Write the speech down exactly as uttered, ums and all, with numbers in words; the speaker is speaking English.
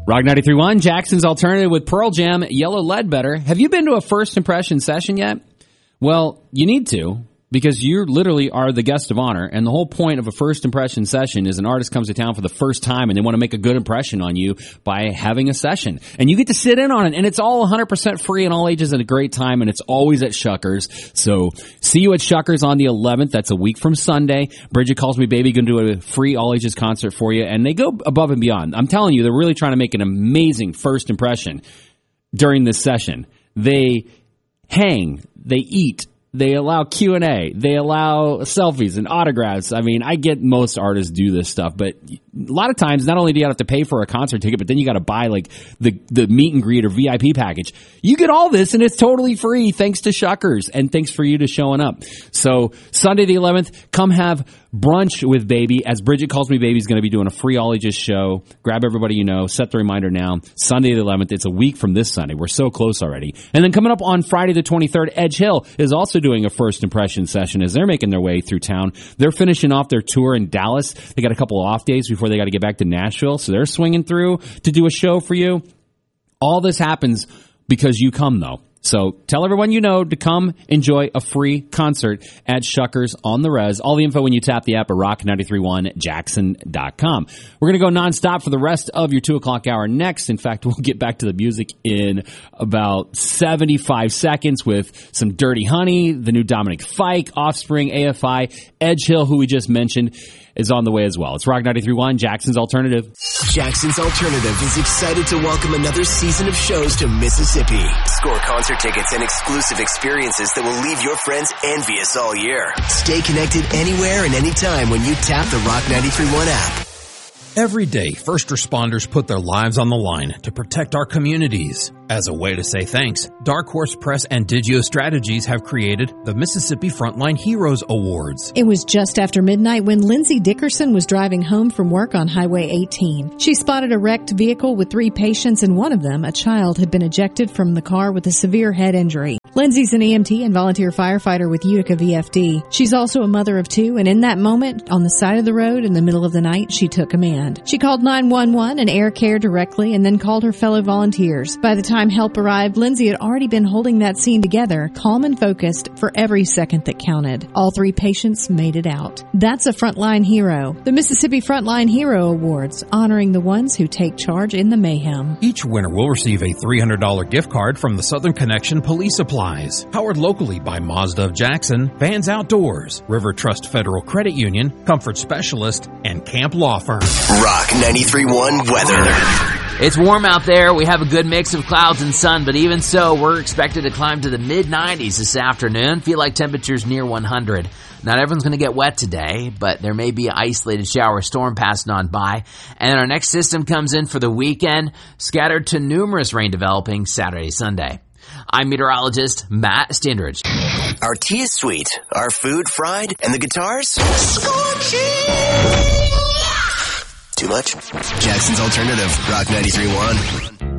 Rock ninety-three point one, Jackson's Alternative with Pearl Jam, Yellow Ledbetter. Have you been to a first impression session yet? Well, you need to, because you literally are the guest of honor, and the whole point of a first impression session is an artist comes to town for the first time and they want to make a good impression on you by having a session. And you get to sit in on it, and it's all one hundred percent free and all ages at a great time, and it's always at Shuckers. So see you at Shuckers on the eleventh. That's a week from Sunday. Bridget Calls Me Baby going to do a free all ages concert for you, and they go above and beyond. I'm telling you, they're really trying to make an amazing first impression during this session. They hang, they eat, they allow Q and A. They allow selfies and autographs. I mean, I get most artists do this stuff, but a lot of times, not only do you have to pay for a concert ticket, but then you got to buy like the, the meet and greet or V I P package. You get all this, and it's totally free thanks to Shuckers, and thanks for you to showing up. So Sunday the eleventh, come have brunch with Baby, as Bridget Calls Me Baby is going to be doing a free all ages show. Grab everybody you know. Set the reminder now. Sunday the eleventh. It's a week from this Sunday. We're so close already. And then coming up on Friday the twenty-third, Edge Hill is also doing a first impression session as they're making their way through town. They're finishing off their tour in Dallas. They got a couple of off days before they got to get back to Nashville, so they're swinging through to do a show for you. All this happens because you come, though. So tell everyone you know to come enjoy a free concert at Shuckers on the Res. All the info when you tap the app at rock nine three one jackson dot com. We're going to go nonstop for the rest of your two o'clock hour next. In fact, we'll get back to the music in about seventy-five seconds with some Dirty Honey, the new Dominic Fike, Offspring, A F I, Edge Hill, who we just mentioned, is on the way as well. It's Rock ninety-three point one, Jackson's Alternative. Jackson's Alternative is excited to welcome another season of shows to Mississippi. Score concert tickets and exclusive experiences that will leave your friends envious all year. Stay connected anywhere and anytime when you tap the Rock ninety-three point one app. Every day, first responders put their lives on the line to protect our communities. As a way to say thanks, Dark Horse Press and Digio Strategies have created the Mississippi Frontline Heroes Awards. It was just after midnight when Lindsay Dickerson was driving home from work on Highway eighteen. She spotted a wrecked vehicle with three patients, and one of them, a child, had been ejected from the car with a severe head injury. Lindsay's an E M T and volunteer firefighter with Utica V F D. She's also a mother of two, and in that moment, on the side of the road in the middle of the night, she took command. She called nine one one and Air Care directly, and then called her fellow volunteers. By the time help arrived, Lindsay had already been holding that scene together, calm and focused, for every second that counted. All three patients made it out. That's a frontline hero. The Mississippi Frontline Hero Awards, honoring the ones who take charge in the mayhem. Each winner will receive a three hundred dollars gift card from the Southern Connection Police Supplies, powered locally by Mazda of Jackson, Vans Outdoors, River Trust Federal Credit Union, Comfort Specialist, and Camp Law Firm. Rock ninety-three point one weather. It's warm out there. We have a good mix of clouds and sun, but even so, we're expected to climb to the mid nineties this afternoon. Feel like temperatures near one hundred. Not everyone's going to get wet today, but there may be an isolated shower storm passing on by. And our next system comes in for the weekend, scattered to numerous rain developing Saturday, Sunday. I'm meteorologist Matt Standridge. Our tea is sweet, our food fried, and the guitars too much? Jackson's Alternative, Rock ninety-three point one.